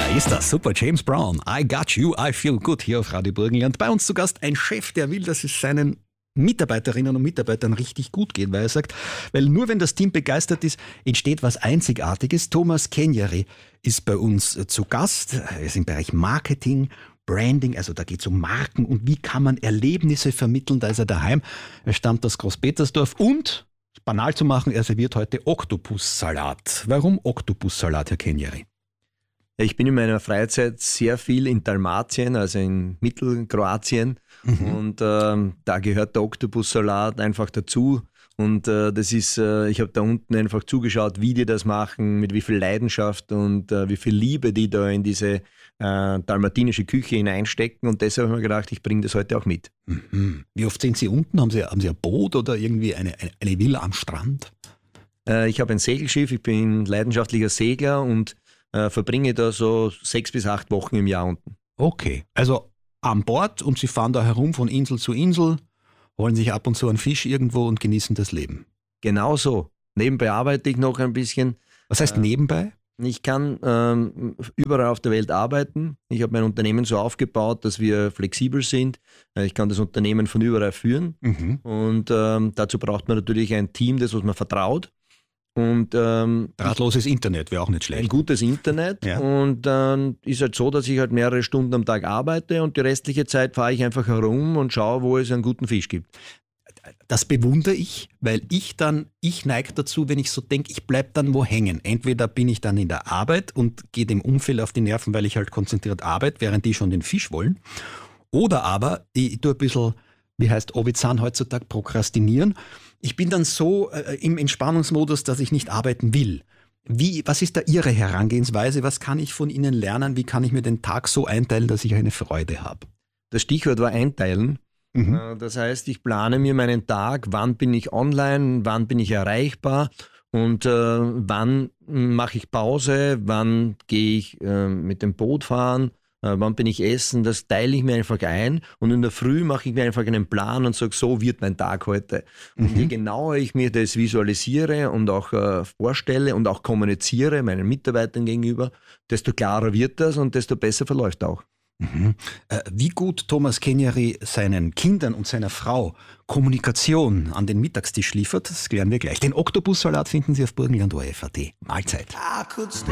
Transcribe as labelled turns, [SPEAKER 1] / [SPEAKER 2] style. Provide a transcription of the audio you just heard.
[SPEAKER 1] Ist das super, James Brown. I got you, I feel good hier auf Radio Burgenland. Bei uns zu Gast ein Chef, der will, dass es seinen Mitarbeiterinnen und Mitarbeitern richtig gut geht, weil er sagt, weil nur wenn das Team begeistert ist, entsteht was Einzigartiges. Thomas Kenyeri ist bei uns zu Gast. Er ist im Bereich Marketing, Branding, also da geht es um Marken und wie kann man Erlebnisse vermitteln, da ist er daheim. Er stammt aus Großpetersdorf und, banal zu machen, er serviert heute Oktopussalat. Warum Oktopussalat, Herr Kenyeri?
[SPEAKER 2] Ich bin in meiner Freizeit sehr viel in Dalmatien, also in Mittelkroatien. Und da gehört der Oktopussalat einfach dazu. Und das ist, ich habe da unten einfach zugeschaut, wie die das machen, mit wie viel Leidenschaft und wie viel Liebe die da in diese dalmatinische Küche hineinstecken. Und deshalb habe ich mir gedacht, ich bringe das heute auch mit.
[SPEAKER 1] Mhm. Wie oft sind Sie unten? Haben Sie ein Boot oder irgendwie eine Villa am Strand?
[SPEAKER 2] Ich habe ein Segelschiff, ich bin leidenschaftlicher Segler und verbringe da so 6 bis 8 Wochen im Jahr unten.
[SPEAKER 1] Okay, also an Bord und Sie fahren da herum von Insel zu Insel, holen sich ab und zu einen Fisch irgendwo und genießen das Leben.
[SPEAKER 2] Genau so. Nebenbei arbeite ich noch ein bisschen.
[SPEAKER 1] Was heißt nebenbei?
[SPEAKER 2] Ich kann überall auf der Welt arbeiten. Ich habe mein Unternehmen so aufgebaut, dass wir flexibel sind. Ich kann das Unternehmen von überall führen. Und dazu braucht man natürlich ein Team, das was man vertraut. Und
[SPEAKER 1] Drahtloses Internet wäre auch nicht schlecht.
[SPEAKER 2] Ein gutes Internet.
[SPEAKER 1] Ja.
[SPEAKER 2] Und dann ist halt so, dass ich halt mehrere Stunden am Tag arbeite und die restliche Zeit fahre ich einfach herum und schaue, wo es einen guten Fisch gibt.
[SPEAKER 1] Das bewundere ich, weil ich neige dazu, wenn ich so denke, ich bleibe dann wo hängen. Entweder bin ich dann in der Arbeit und gehe dem Umfeld auf die Nerven, weil ich halt konzentriert arbeite, während die schon den Fisch wollen. Oder aber ich tue ein bisschen, wie heißt Orbizan heutzutage, prokrastinieren. Ich bin dann so im Entspannungsmodus, dass ich nicht arbeiten will. Was ist da Ihre Herangehensweise? Was kann ich von Ihnen lernen? Wie kann ich mir den Tag so einteilen, dass ich eine Freude habe?
[SPEAKER 2] Das Stichwort war einteilen. Das heißt, ich plane mir meinen Tag, wann bin ich online, wann bin ich erreichbar und wann mache ich Pause, wann gehe ich mit dem Boot fahren, wann bin ich essen, das teile ich mir einfach ein und in der Früh mache ich mir einfach einen Plan und sage, so wird mein Tag heute. Und je genauer ich mir das visualisiere und auch vorstelle und auch kommuniziere meinen Mitarbeitern gegenüber, desto klarer wird das und desto besser verläuft auch.
[SPEAKER 1] Wie gut Thomas Kenyeri seinen Kindern und seiner Frau Kommunikation an den Mittagstisch liefert, das klären wir gleich. Den Oktopussalat finden Sie auf burgenland.at. Mahlzeit.